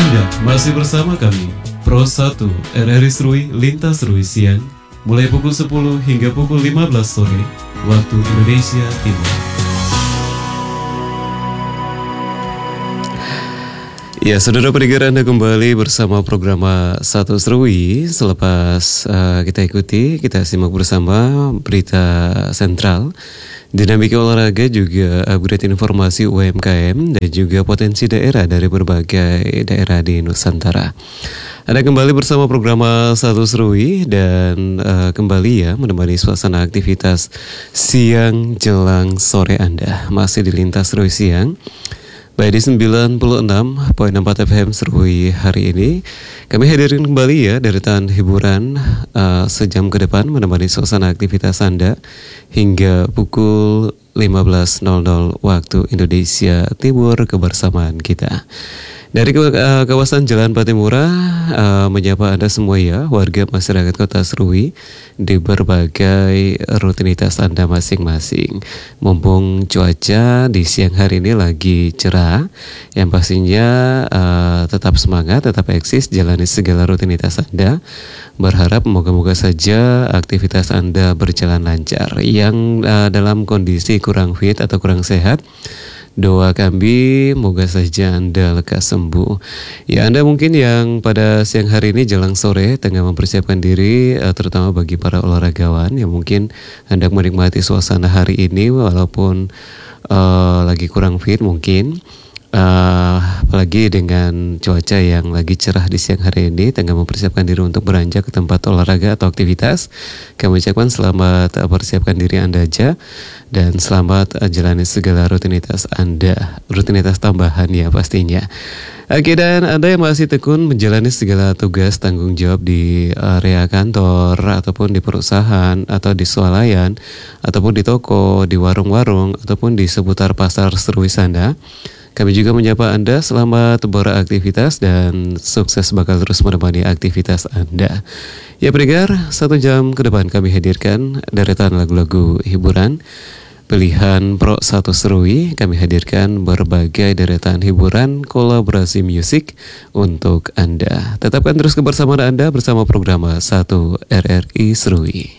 Anda masih bersama kami, Pro 1 RRI Serui Lintas Serui Siang, mulai pukul 10 hingga pukul 15 sore, waktu Indonesia Timur. Ya, saudara pendengar, Anda kembali bersama program Satu Serui. Selepas kita simak bersama berita sentral, dinamika olahraga, juga upgrade informasi UMKM dan juga potensi daerah dari berbagai daerah di Nusantara. Anda kembali bersama program Satu Serui dan kembali ya menemani suasana aktivitas siang jelang sore Anda. Masih di Lintas Serui Siang, baik di 96.4 FM Serui. Hari ini kami hadirin kembali ya deretan hiburan sejam ke depan menemani suasana aktivitas Anda hingga pukul 15.00 waktu Indonesia Timur. Kebersamaan kita dari kawasan Jalan Patimura menyapa Anda semua ya, warga masyarakat Kota Serui di berbagai rutinitas Anda masing-masing. Mumpung cuaca di siang hari ini lagi cerah, yang pastinya tetap semangat, tetap eksis, jalani segala rutinitas Anda. Berharap moga-moga saja aktivitas Anda berjalan lancar. Yang dalam kondisi kurang fit atau kurang sehat, doa kami moga saja Anda lekas sembuh. Ya, Anda mungkin yang pada siang hari ini jelang sore tengah mempersiapkan diri, terutama bagi para olahragawan yang mungkin hendak menikmati suasana hari ini walaupun lagi kurang fit mungkin. Apalagi dengan cuaca yang lagi cerah di siang hari ini, tengah mempersiapkan diri untuk beranjak ke tempat olahraga atau aktivitas. Kami ucapkan selamat persiapkan diri Anda aja, dan selamat jalani segala rutinitas Anda, rutinitas tambahan ya pastinya. Oke, dan Anda yang masih tekun menjalani segala tugas tanggung jawab di area kantor ataupun di perusahaan atau di swalayan ataupun di toko, di warung-warung ataupun di seputar pasar Serui sana, kami juga menyapa Anda selamat beraktivitas dan sukses bakal terus menemani aktivitas Anda. Ya pendengar, 1 jam ke depan kami hadirkan deretan lagu-lagu hiburan pilihan Pro 1 Serui. Kami hadirkan berbagai deretan hiburan kolaborasi musik untuk Anda. Tetapkan terus kebersamaan Anda bersama program 1 RRI Serui.